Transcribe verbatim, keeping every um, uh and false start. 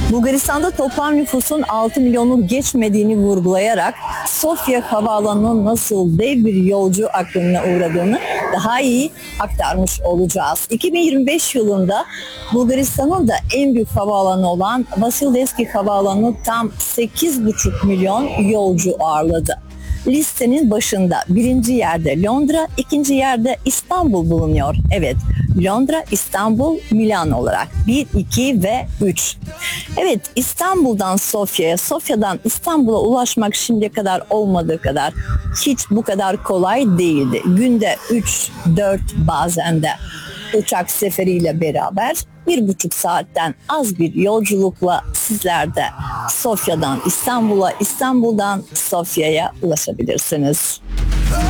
Bulgaristan'da toplam nüfusun altı milyonu geçmediğini vurgulayarak Sofya Havaalanı'nın nasıl dev bir yolcu aklına uğradığını daha iyi aktarmış olacağız. iki bin yirmi beş yılında Bulgaristan'ın da en büyük havaalanı olan Vasilevski Havaalanı tam sekiz buçuk milyon yolcu ağırladı. Listenin başında birinci yerde Londra, ikinci yerde İstanbul bulunuyor. Evet, Londra, İstanbul, Milan olarak bir, iki ve üç. Evet, İstanbul'dan Sofya'ya, Sofya'dan İstanbul'a ulaşmak şimdiye kadar olmadığı kadar hiç bu kadar kolay değildi. Günde üç, dört bazen de uçak seferiyle beraber bir buçuk saatten az bir yolculukla sizler de Sofya'dan İstanbul'a, İstanbul'dan Sofya'ya ulaşabilirsiniz.